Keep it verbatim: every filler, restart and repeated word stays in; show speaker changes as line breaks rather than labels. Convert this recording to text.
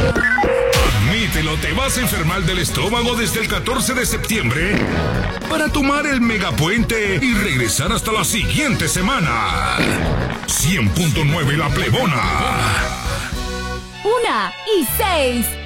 Admítelo, te vas a enfermar del estómago desde el catorce de septiembre para tomar el megapuente y regresar hasta la siguiente semana. cien punto nueve La Plebona.
Una y seis.